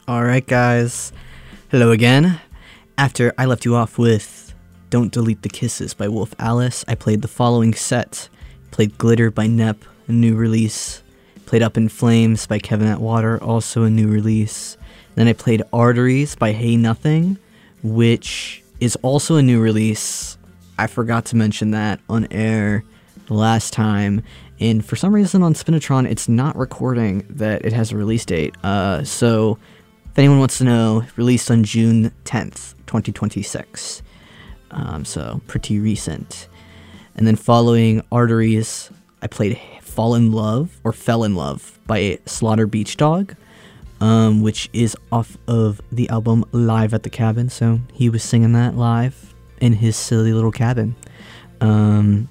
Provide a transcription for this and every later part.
Alright, guys. Hello again. After I left you off with Don't Delete the Kisses by Wolf Alice, I played the following set. Played Glitter by Nep, a new release. Played Up in Flames by Kevin Atwater, also a new release. Then I played Arteries by Hey Nothing, which is also a new release. I forgot to mention that on air the last time. And for some reason on Spinatron, it's not recording that it has a release date. So if anyone wants to know, released on June 10th, 2026. So pretty recent. And then following Arteries, I played Fell in Love by Slaughter Beach Dog, which is off of the album Live at the Cabin. So he was singing that live in his silly little cabin. And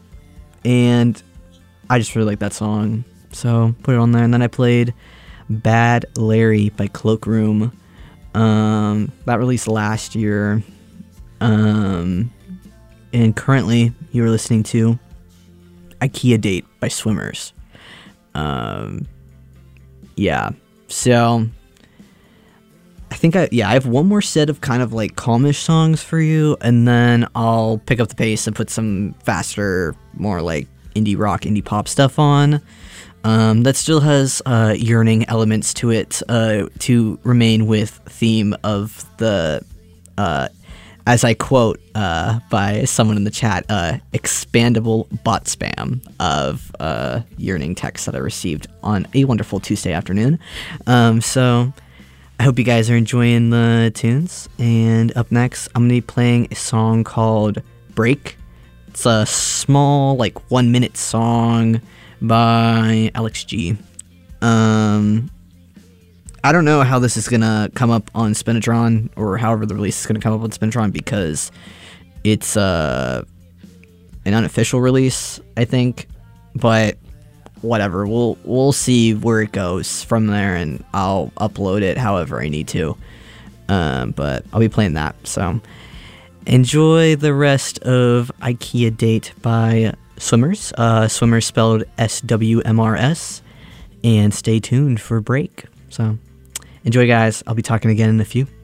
I just really like that song, so put it on there. And then I played Bad Larry by Cloakroom. That released last year. And currently you're listening to IKEA Date by Swimmers. Yeah, so I think I have one more set of kind of like calmish songs for you, and then I'll pick up the pace and put some faster, more like indie rock, indie pop stuff on. That still has yearning elements to it, to remain with theme of the, as I quote by someone in the chat, expandable bot spam of yearning texts that I received on a wonderful Tuesday afternoon. So I hope you guys are enjoying the tunes. And up next, I'm going to be playing a song called Break. It's a small, like, 1-minute song by Alex G. I don't know how this is gonna come up on Spinatron, or however the release is gonna come up on Spinatron, because it's an unofficial release, I think. But whatever, we'll see where it goes from there, and I'll upload it however I need to. But I'll be playing that, so enjoy the rest of IKEA Date by Swimmers. Swimmers spelled SWMRS. And stay tuned for Break. So enjoy, guys. I'll be talking again in a few.